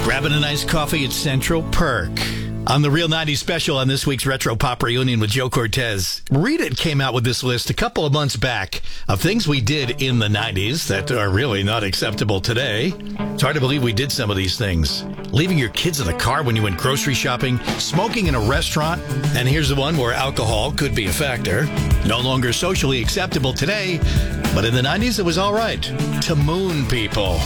Grabbing a nice coffee at Central Perk. On the Real 90s special on this week's Retro Pop Reunion with Joe Cortez, Rita came out with this list a couple of months back of things we did in the 90s that are really not acceptable today. It's hard to believe we did some of these things. Leaving your kids in the car when you went grocery shopping, smoking in a restaurant, and here's the one where alcohol could be a factor. No longer socially acceptable today, but in the 90s it was all right to moon people.